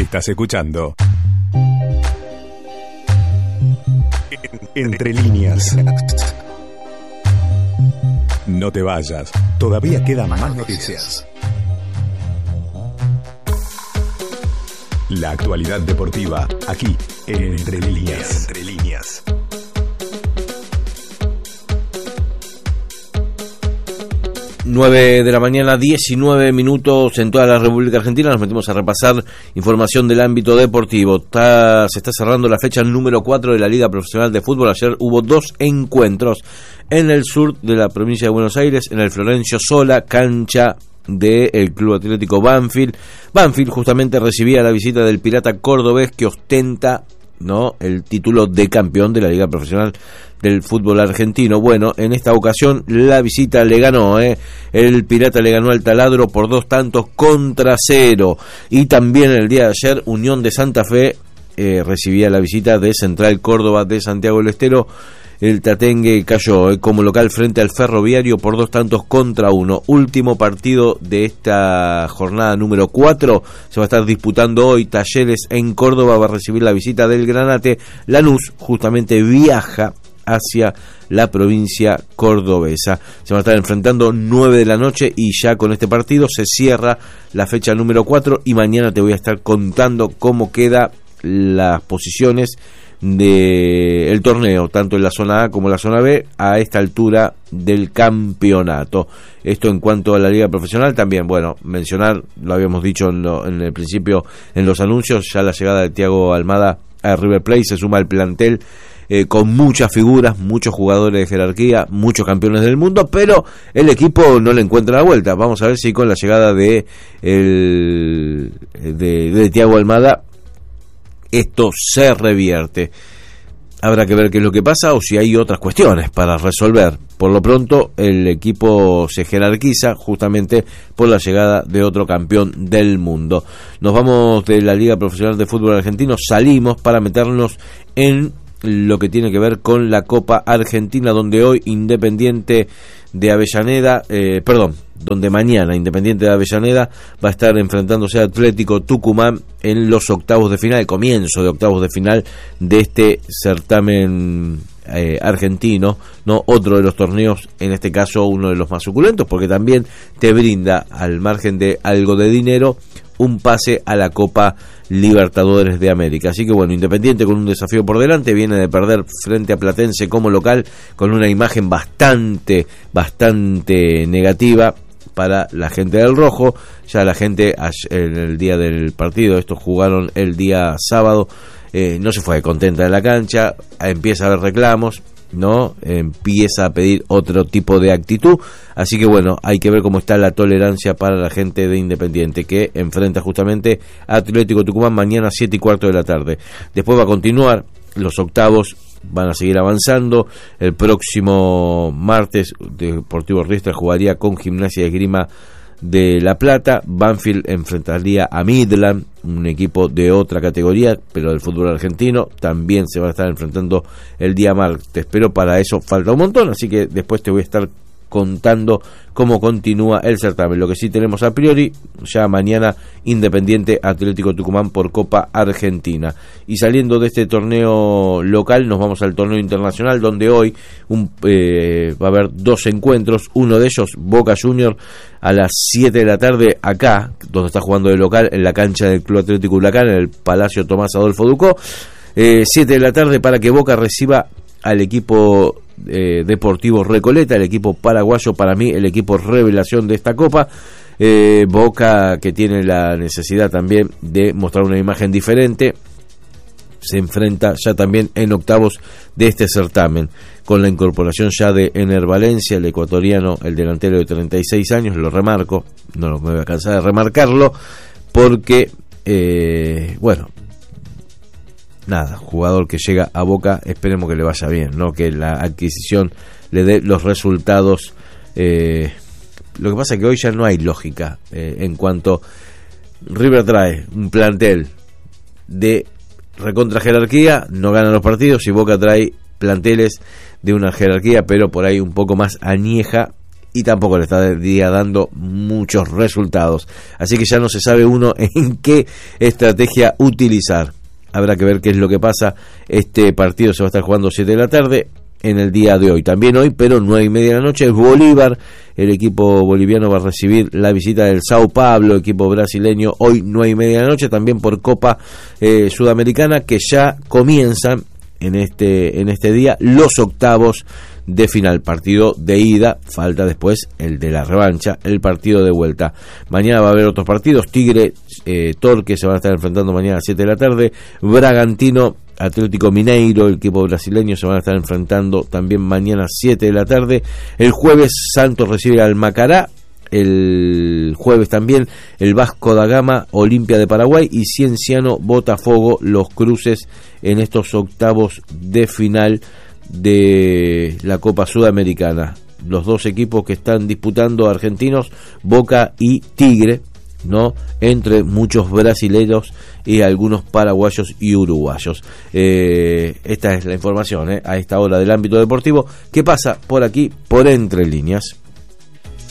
Estás escuchando Entre Líneas. No te vayas, todavía quedan más noticias. La actualidad deportiva, aquí en Entre Líneas. Entre Líneas. 9 de la mañana, 19 minutos en toda la República Argentina. Nos metimos a repasar información del ámbito deportivo. Se está cerrando la fecha número 4 de la Liga Profesional de Fútbol. Ayer hubo 2 encuentros en el sur de la provincia de Buenos Aires, en el Florencio Sola, cancha del Club Atlético Banfield. Banfield justamente recibía la visita del Pirata Cordobés, que ostenta el título de campeón de la Liga Profesional del Fútbol Argentino. Bueno, en esta ocasión la visita le ganó, el Pirata le ganó al Taladro por 2-0. Y también el día de ayer Unión de Santa Fe recibía la visita de Central Córdoba de Santiago del Estero. El Tatengue cayó como local frente al Ferroviario por 2-1. Último partido de esta jornada número 4. Se va a estar disputando hoy. Talleres en Córdoba va a recibir la visita del Granate. Lanús justamente viaja hacia la provincia cordobesa. Se van a estar enfrentando 9 de la noche y ya con este partido se cierra la fecha número 4 y mañana te voy a estar contando cómo quedan las posiciones del torneo, tanto en la zona A como en la zona B, a esta altura del campeonato. Esto en cuanto a la liga profesional. También, mencionar, lo habíamos dicho en el principio, en los anuncios, ya la llegada de Thiago Almada a River Plate se suma al plantel con muchas figuras, muchos jugadores de jerarquía, muchos campeones del mundo, pero el equipo no le encuentra la vuelta. Vamos a ver si con la llegada de Thiago Almada esto se revierte. Habrá que ver qué es lo que pasa o si hay otras cuestiones para resolver. Por lo pronto el equipo se jerarquiza justamente por la llegada de otro campeón del mundo. Nos vamos de la Liga Profesional de Fútbol Argentino, salimos para meternos en lo que tiene que ver con la Copa Argentina, donde hoy Independiente de Avellaneda, donde mañana Independiente de Avellaneda va a estar enfrentándose a Atlético Tucumán en los octavos de final, el comienzo de octavos de final de este certamen argentino, otro de los torneos, en este caso uno de los más suculentos, porque también te brinda, al margen de algo de dinero, un pase a la Copa Libertadores de América. Así que Independiente con un desafío por delante, viene de perder frente a Platense como local, con una imagen bastante negativa para la gente del rojo. Ya la gente en el día del partido, estos jugaron el día sábado, no se fue contenta de la cancha, empieza a haber reclamos, empieza a pedir otro tipo de actitud. Así que hay que ver cómo está la tolerancia para la gente de Independiente, que enfrenta justamente a Atlético Tucumán mañana 7:15 de la tarde. Después va a continuar los octavos, van a seguir avanzando. El próximo martes Deportivo Riestra jugaría con Gimnasia de Esgrima de La Plata. Banfield enfrentaría a Midland, un equipo de otra categoría, pero del fútbol argentino. También se va a estar enfrentando el día martes, pero para eso falta un montón, así que después te voy a estar contando cómo continúa el certamen. Lo que sí tenemos a priori, ya mañana Independiente Atlético Tucumán por Copa Argentina. Y saliendo de este torneo local, nos vamos al torneo internacional, donde hoy va a haber 2 encuentros. Uno de ellos, Boca Juniors, a las 7 de la tarde, acá, donde está jugando de local, en la cancha del Club Atlético Huracán, en el Palacio Tomás Adolfo Ducó. 7 de la tarde para que Boca reciba al equipo Deportivo Recoleta, el equipo paraguayo, para mí el equipo revelación de esta Copa. Boca, que tiene la necesidad también de mostrar una imagen diferente, se enfrenta ya también en octavos de este certamen, con la incorporación ya de Ener Valencia, el ecuatoriano, el delantero de 36 años, lo remarco, no me voy a cansar de remarcarlo, porque jugador que llega a Boca, esperemos que le vaya bien, que la adquisición le dé los resultados. Lo que pasa es que hoy ya no hay lógica en cuanto River trae un plantel de recontra jerarquía, no gana los partidos, y Boca trae planteles de una jerarquía pero por ahí un poco más añeja y tampoco le estaría dando muchos resultados. Así que ya no se sabe uno en qué estrategia utilizar. Habrá que ver qué es lo que pasa. Este partido se va a estar jugando 7 de la tarde en el día de hoy. También hoy, pero 9:30 de la noche, es Bolívar. El equipo boliviano va a recibir la visita del Sao Paulo, equipo brasileño, hoy 9:30 de la noche, también por Copa Sudamericana, que ya comienzan en este día los octavos de final. Partido de ida, falta después el de la revancha, el partido de vuelta. Mañana va a haber otros partidos. Tigre, Torque se van a estar enfrentando mañana a las 7 de la tarde. Bragantino, Atlético Mineiro, el equipo brasileño, se van a estar enfrentando también mañana a 7 de la tarde. El jueves Santos recibe al Macará. El jueves también el Vasco da Gama, Olimpia de Paraguay, y Cienciano, Botafogo, los cruces en estos octavos de final de la Copa Sudamericana. Los dos equipos que están disputando, argentinos, Boca y Tigre, ¿no? Entre muchos brasileños y algunos paraguayos y uruguayos. Esta es la información a esta hora del ámbito deportivo que pasa por aquí, por Entre Líneas.